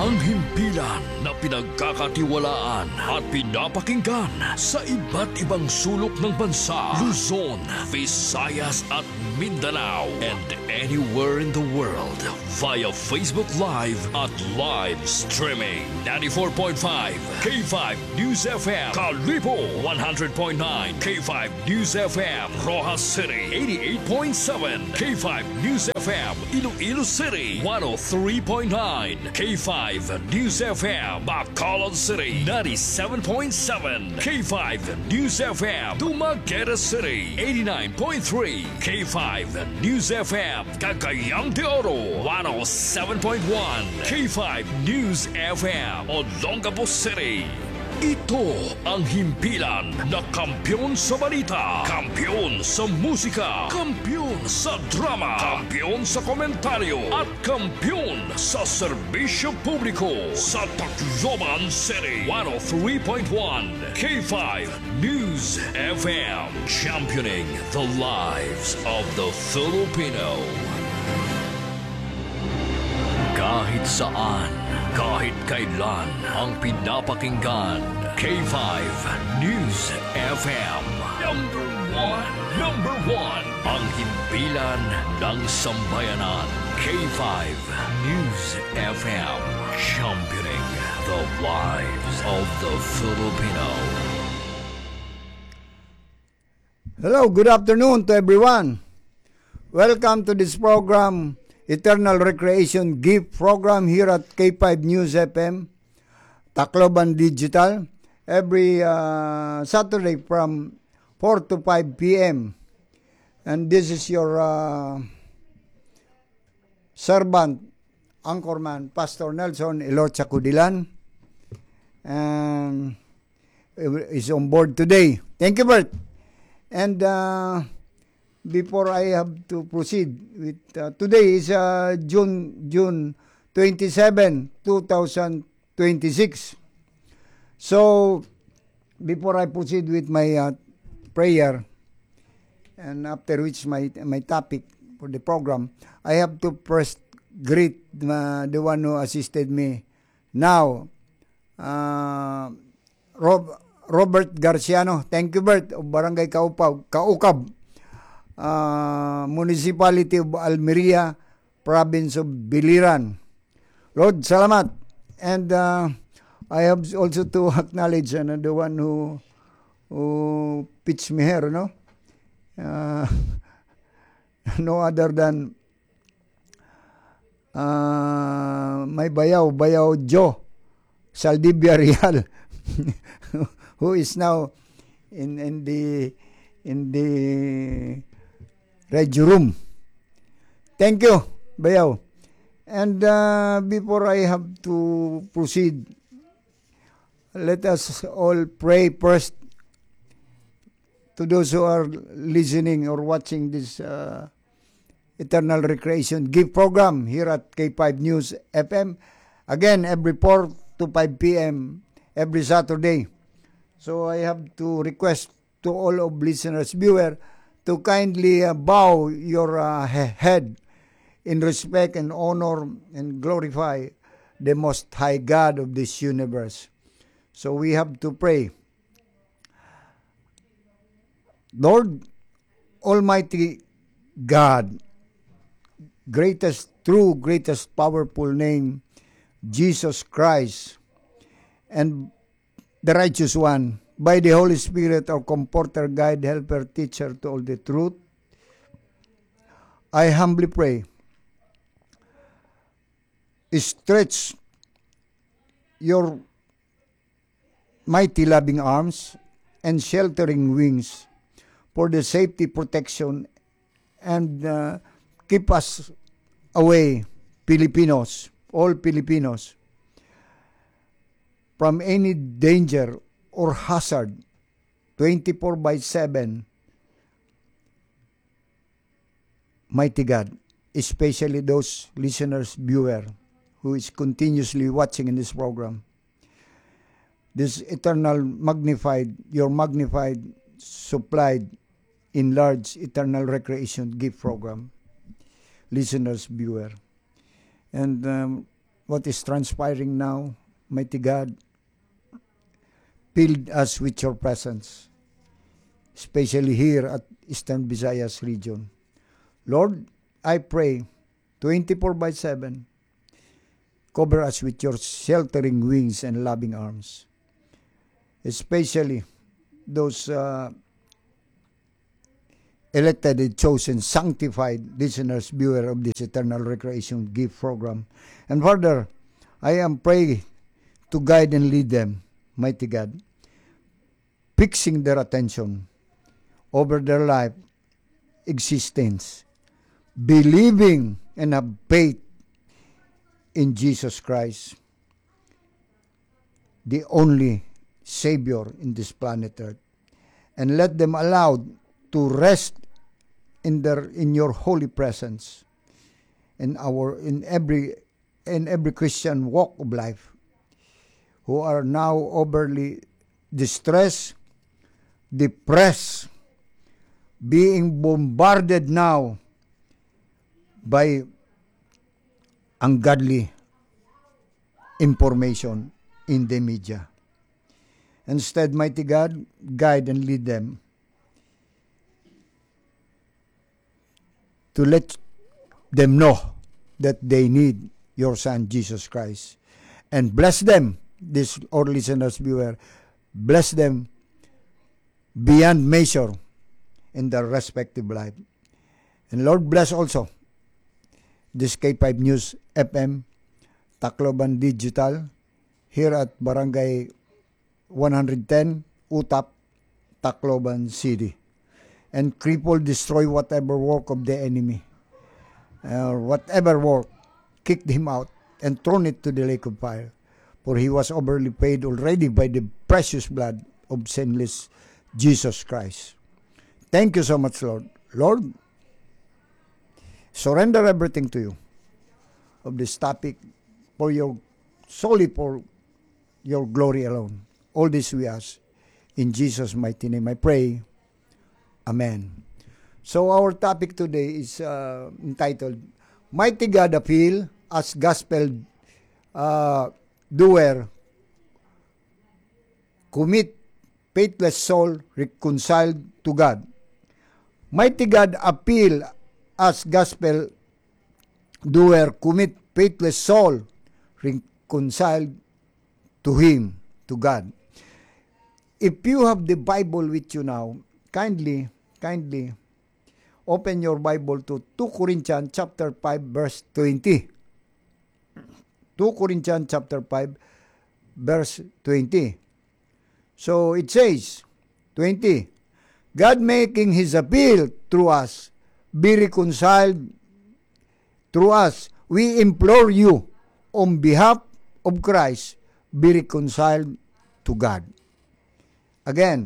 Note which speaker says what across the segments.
Speaker 1: Ang himpilan na pinagkakatiwalaan at pinapakinggan sa iba't ibang sulok ng bansa, Luzon, Visayas at Mindanao, and anywhere in the world via Facebook Live at live streaming. 94.5 K5 News FM, Kalibo 100.9 K5 News FM, Rojas City 88.7 K5 News FM, Iloilo City 103.9 K5 News FM, Bacolod City 97.7 K5 News FM, Dumaguete City 89.3 K5 News FM, Cagayang de Oro 107.1 K5 News FM, Olongapo City. Ito ang himpilan na kampiyon sa balita, kampiyon sa musika, kampiyon sa drama, kampiyon sa komentaryo, at kampiyon sa serbisyo publiko sa Tacloban City. 103.1 K5 News FM, championing the lives of the Filipino. Kahit saan, kahit kailan, ang pinapakinggan, K5 News FM. Number one, ang himpilan ng sambayanan, K5 News FM, championing the lives of the Filipino.
Speaker 2: Hello, good afternoon to everyone. Welcome to this program, Eternal Recreation Gift Program here at K5 News FM, Tacloban Digital, every Saturday from 4 to 5 p.m. And this is your servant, anchorman, Pastor Nelson Elorcha Kudilan, and is on board today. Thank you, Bert. And before I have to proceed with today is June 27, 2026. So before I proceed with my prayer, and after which my topic for the program, I have to first greet the one who assisted me now, Robert Garciano. Thank you, Bert, of Barangay Kaukab, Municipality of Almeria, Province of Biliran. Lord, salamat. And I have also to acknowledge the one who pitched me here, no? No other than my Bayaw Joe Saldivia Real, who is now in the Reggie Room. Thank you, Bayaw. And before I have to proceed, let us all pray first to those who are listening or watching this Eternal Recreation Gift Program here at K5 News FM. Again, every 4 to 5 p.m. every Saturday. So I have to request to all of listeners, viewers, to kindly bow your head in respect and honor and glorify the Most High God of this universe. So we have to pray. Lord, Almighty God, greatest, true, greatest, powerful name, Jesus Christ, and the righteous one, by the Holy Spirit, our comforter, guide, helper, teacher to all the truth, I humbly pray, stretch your mighty loving arms and sheltering wings for the safety, protection, and keep us away, Filipinos, all Filipinos, from any danger or hazard 24/7. Mighty God, especially those listeners, viewer, who is continuously watching in this program. This eternal magnified, your magnified, supplied, enlarged eternal recreation gift program. Listeners, viewer. And what is transpiring now, mighty God, fill us with your presence, especially here at Eastern Visayas region. Lord, I pray 24/7, cover us with your sheltering wings and loving arms, especially those elected and chosen, sanctified listeners, viewer of this Eternal Recreation Gift Program. And further, I am praying to guide and lead them, mighty God, fixing their attention over their life existence, believing and have faith in Jesus Christ, the only Savior in this planet Earth, and let them allow to rest in your holy presence in every Christian walk of life, who are now overly distressed, depressed, being bombarded now by ungodly information in the media. Instead, mighty God, guide and lead them to let them know that they need your Son, Jesus Christ. And bless them, this our listeners, viewer, bless them beyond measure in their respective life. And Lord, bless also this K5 News FM, Tacloban Digital, here at Barangay 110, Utap, Tacloban City. And cripple, destroy whatever work of the enemy, whatever work, kicked him out and thrown it to the lake of fire. For he was overly paid already by the precious blood of sinless Jesus Christ. Thank you so much, Lord. Lord, surrender everything to you of this topic solely for your glory alone. All this we ask. In Jesus' mighty name I pray. Amen. So our topic today is entitled, Mighty God Appeal as Gospel Doer, Commit Faithless Soul Reconciled to God. Mighty God appeal as Gospel Doer, commit faithless soul reconciled to Him, to God. If you have the Bible with you now, kindly open your Bible to 2 Corinthians chapter 5 verse 20. 2 Corinthians chapter 5 verse 20. So it says, 20, God making His appeal through us, be reconciled through us. We implore you on behalf of Christ, be reconciled to God. Again,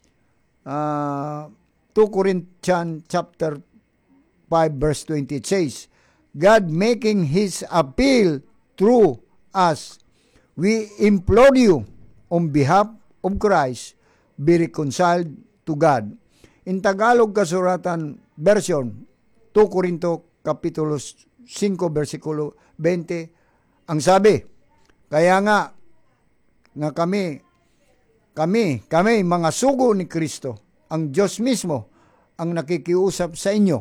Speaker 2: 2 Corinthians chapter 5 verse 20, it says, God making His appeal through us, we implore you on behalf of Christ, be reconciled to God. In Tagalog Kasuratan Version, 2 Corinto Kapitulo 5 versikulo 20, ang sabi, kaya nga kami mga sugo ni Kristo, ang Diyos mismo ang nakikiusap sa inyo,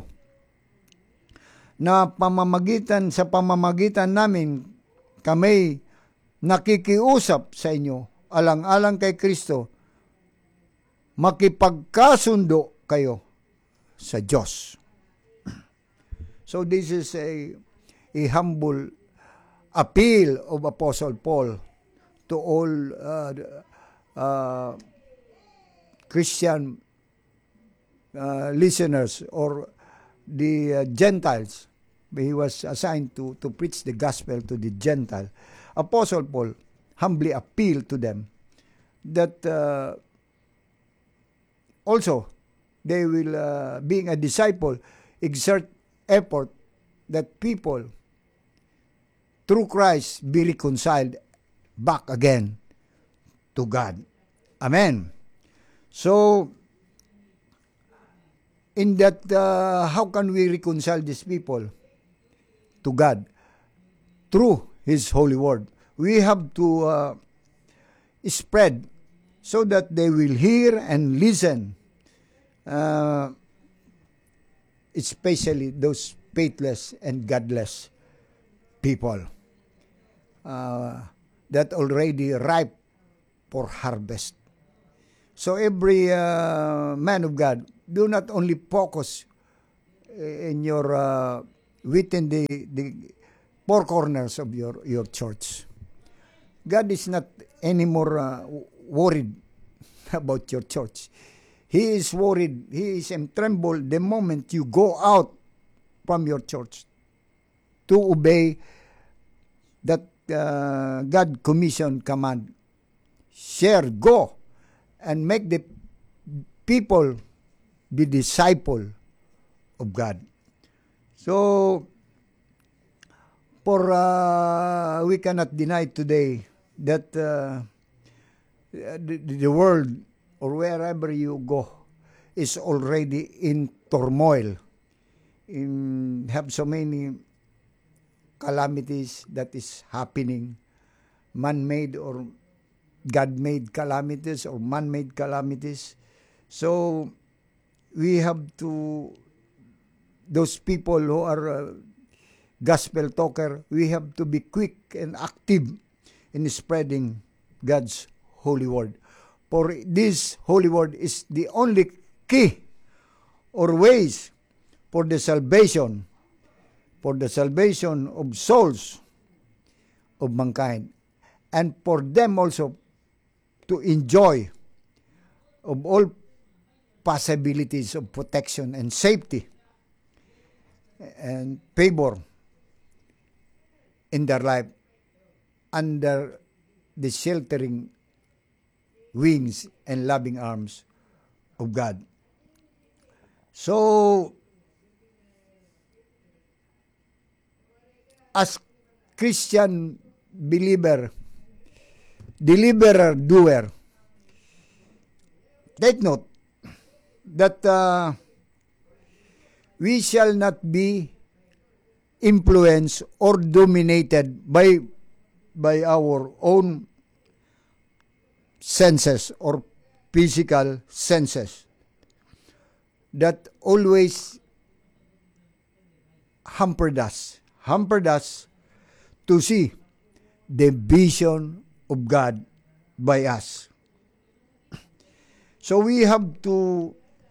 Speaker 2: na sa pamamagitan namin kami nakikiusap sa inyo alang-alang kay Kristo, makipagkasundo kayo sa Diyos. So this is a humble appeal of Apostle Paul to all Christian listeners or the Gentiles. He was assigned to preach the gospel to the Gentile. Apostle Paul humbly appealed to them that also they will, being a disciple, exert effort that people through Christ be reconciled back again to God. Amen. So, in that, how can we reconcile these people to God? Through His holy word. We have to spread so that they will hear and listen, especially those faithless and godless people that already ripe for harvest. So every man of God, do not only focus in your within the four corners of your church. God is not anymore worried about your church. He is worried. He is trembled the moment you go out from your church to obey that God commission command. Share, go, and make the people be disciple of God. So, we cannot deny today that the world or wherever you go is already in turmoil, have so many calamities that is happening, man-made or God-made calamities or man-made calamities. So we have to, those people who are gospel talker, we have to be quick and active in spreading God's holy word. For this holy word is the only key or ways for the salvation of souls of mankind, and for them also to enjoy of all possibilities of protection and safety and favor in their life under the sheltering wings and loving arms of God. So, as Christian believer, deliverer, doer, take note that we shall not be influenced or dominated by our own senses or physical senses that always hampered us to see the vision of God by us. So we have to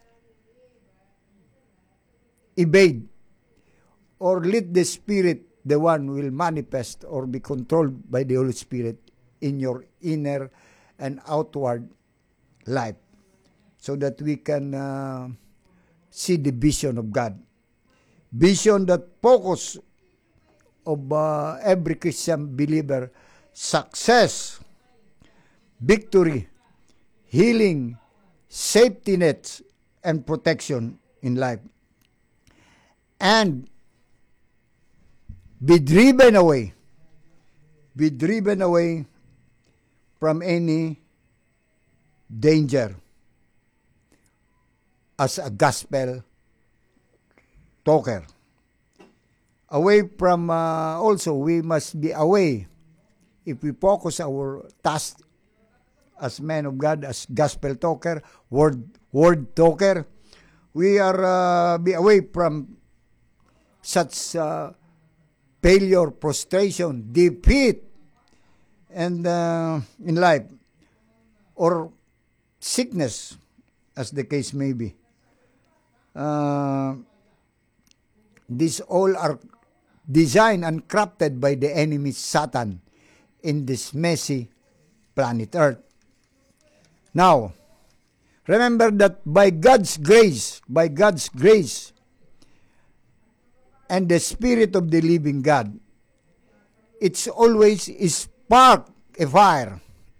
Speaker 2: evade or let the Spirit, the one will manifest or be controlled by the Holy Spirit in your inner and outward life, so that we can see the vision of God. Vision that focus of every Christian believer: success, victory, healing, safety nets, and protection in life. And be driven away from any danger as a gospel talker. Away from, also we must be away, if we focus our task as men of God, as gospel talker, word talker, we are be away from such failure, frustration, defeat, and in life, or sickness, as the case may be. These all are designed and crafted by the enemy Satan in this messy planet Earth. Now, remember that by God's grace, and the Spirit of the living God, it's always spark a fire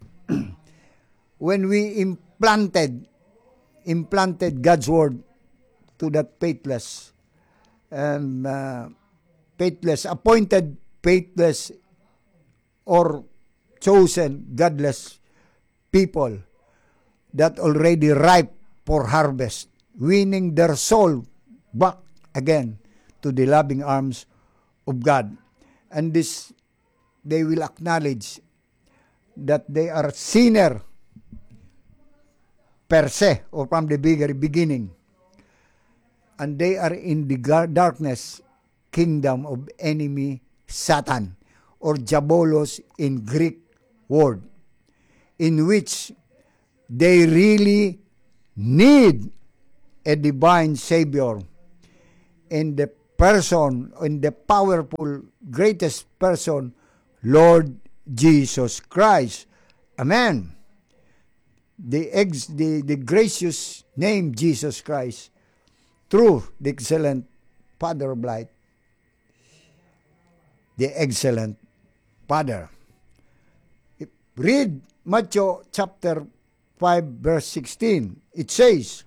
Speaker 2: when we implanted God's word to that faithless and appointed faithless or chosen godless people that already ripe for harvest, winning their soul back again to the loving arms of God. And this they will acknowledge that they are sinner per se, or from the very beginning. And they are in the darkness kingdom of enemy Satan, or Diabolos in Greek word, in which they really need a divine Savior in the person, in the powerful, greatest person, Lord Jesus Christ. Amen. The gracious name Jesus Christ, through the excellent Father of light, the excellent Father. Read Matthew chapter 5 verse 16. It says,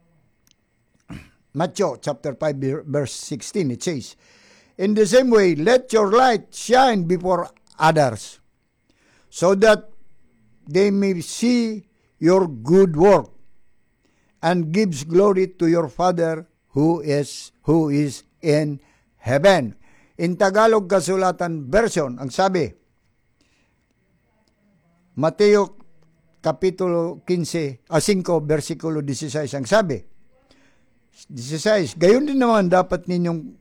Speaker 2: Matthew chapter 5 verse 16, it says, in the same way, let your light shine before others, so that they may see your good work and gives glory to your Father who is in heaven. In Tagalog Kasulatan Version, ang sabi, Mateo Kapitulo 5, versikulo 16, ang sabi, 16, gayon din naman dapat ninyong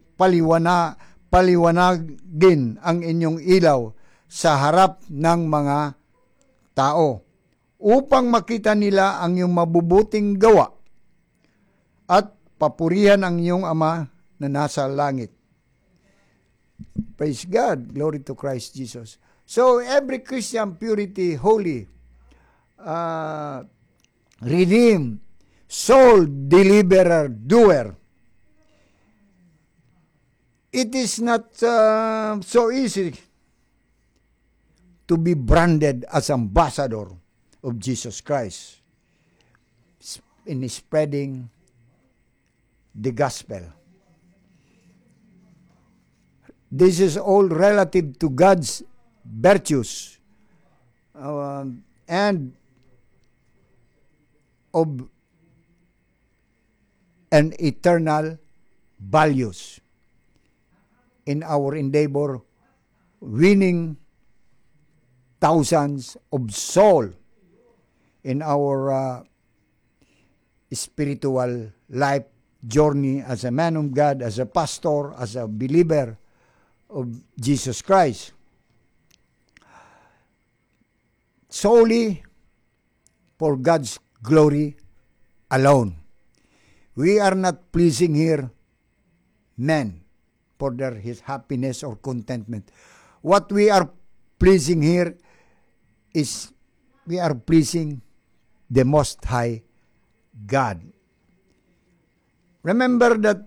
Speaker 2: paliwanagin ang inyong ilaw sa harap ng mga tao, upang makita nila ang iyong mabubuting gawa at papurihan ang iyong Ama na nasa langit. Praise God. Glory to Christ Jesus. So, every Christian purity, holy, redeemed, soul deliverer, doer. It is not so easy to be branded as ambassador of Jesus Christ in spreading the gospel. This is all relative to God's virtues and of an eternal values in our endeavor winning thousands of souls in our spiritual life journey as a man of God, as a pastor, as a believer of Jesus Christ. Solely for God's glory alone. We are not pleasing here men for his happiness or contentment. What we are pleasing here is we are pleasing the Most High God. Remember that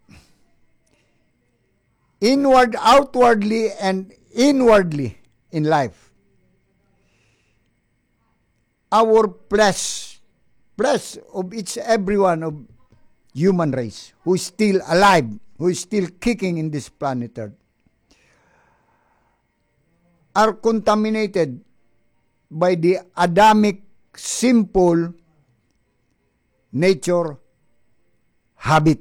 Speaker 2: outwardly and inwardly in life, our flesh of everyone of human race who is still alive, who is still kicking in this planet Earth, are contaminated by the Adamic simple nature habit.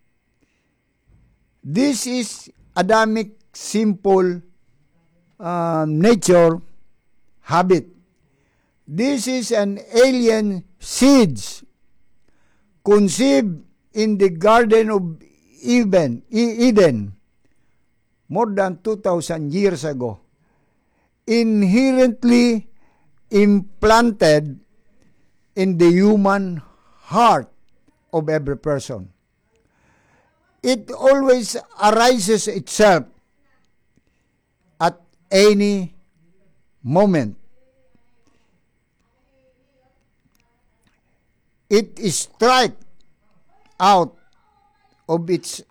Speaker 2: This is Adamic simple nature habit. This is an alien seeds conceived in the Garden of Eden more than 2,000 years ago, inherently implanted in the human heart of every person. It always arises itself at any moment. It is strike out of its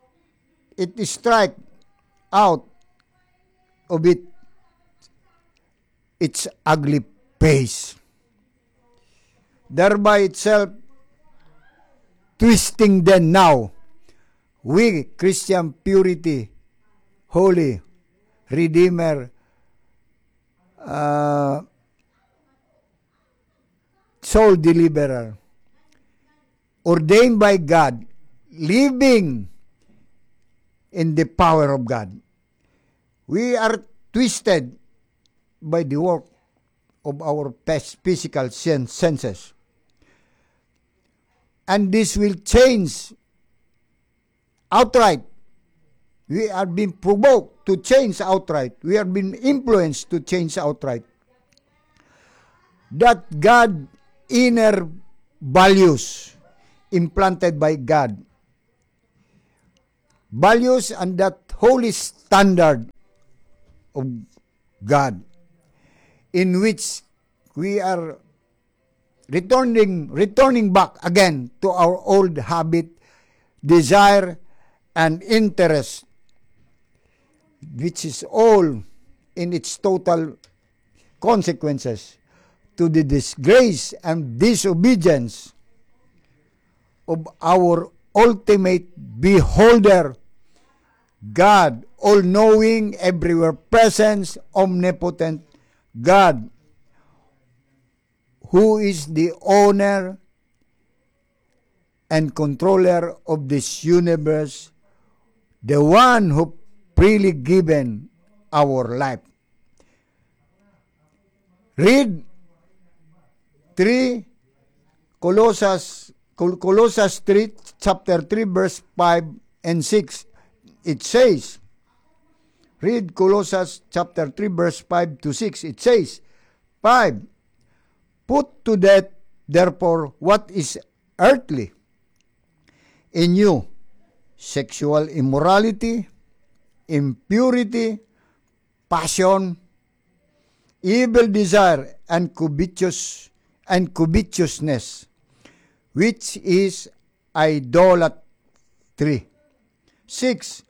Speaker 2: ugly face, thereby itself twisting them now. We, Christian purity, holy, redeemer, soul deliverer, ordained by God, living in the power of God. We are twisted by the work of our physical senses. And this will change outright. We are being provoked to change outright. We are being influenced to change outright. That God inner values implanted by God. Values and that holy standard of God in which we are returning back again to our old habit, desire, and interest, which is all in its total consequences to the disgrace and disobedience of our ultimate beholder, God, all-knowing, everywhere present, omnipotent God, who is the owner and controller of this universe, the one who freely given our life. Read Colossians 3, chapter 3, verse 5 and 6. It says, read Colossians chapter 3, verse 5 to 6. It says, 5, put to death, therefore, what is earthly in you, sexual immorality, impurity, passion, evil desire, and covetousness, which is idolatry. 6.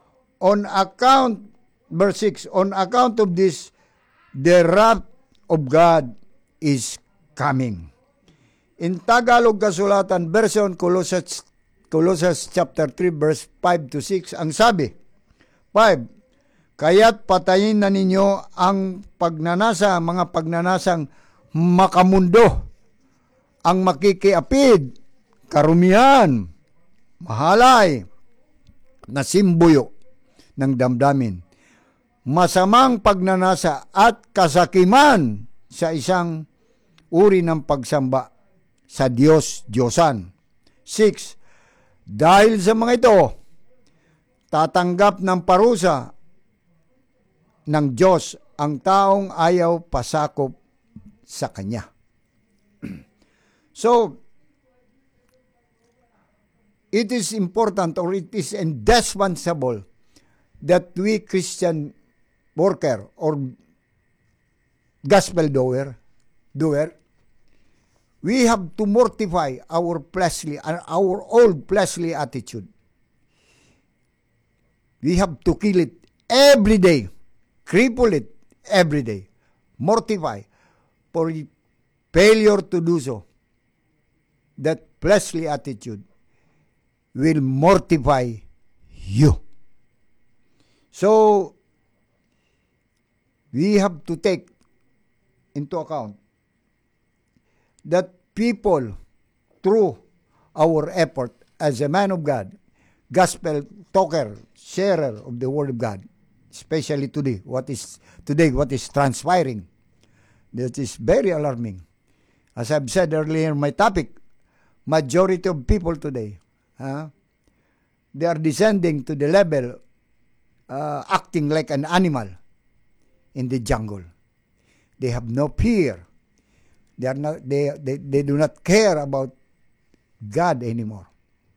Speaker 2: Verse 6, on account of this, the wrath of God is coming. In Tagalog Kasulatan Version, Colossians chapter 3, verse 5 to 6, ang sabi, 5, kaya't patayin na ninyo ang mga pagnanasang makamundo, ang makikiapid, karumihan, mahalay, nasimbuyo ng damdamin, masamang pagnanasa at kasakiman sa isang uri ng pagsamba sa Diyos-Diyosan. 6. Dahil sa mga ito, tatanggap ng parusa ng Diyos ang taong ayaw pasakop sa Kanya. So, it is important or it is indispensable that we Christian worker or gospel doer, we have to mortify our old fleshly attitude. We have to kill it every day, cripple it every day, mortify. For failure to do so, that fleshly attitude will mortify you. So, we have to take into account that people, through our effort as a man of God, gospel talker, sharer of the Word of God, especially today, what is transpiring, that is very alarming. As I've said earlier in my topic, majority of people today, they are descending to the level acting like an animal in the jungle. They have no fear. They do not care about God anymore.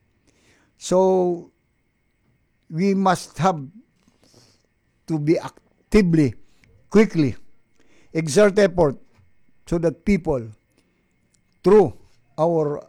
Speaker 2: So we must have to be actively, quickly exert effort so that people, through our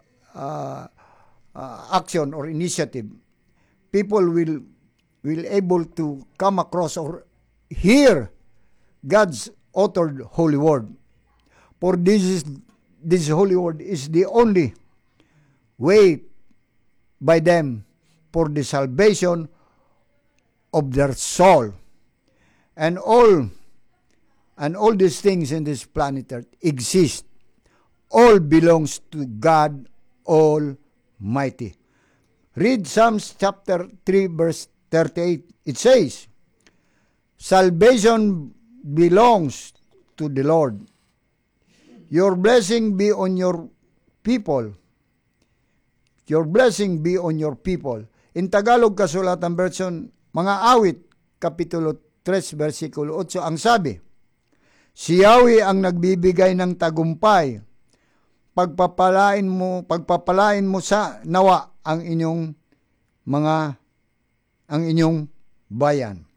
Speaker 2: action or initiative, people will able to come across or hear God's authored holy word. For this holy word is the only way by them for the salvation of their soul. And all these things in this planet Earth exist. All belongs to God Almighty. Read Psalms chapter 3 verse 38. It says, salvation belongs to the Lord. Your blessing be on your people. Your blessing be on your people. In Tagalog Kasulatan Version, mga awit, Kapitulo 3, versikulo 8, ang sabi, si Yahweh ang nagbibigay ng tagumpay. Pagpapalain mo sa nawa ang inyong bayan.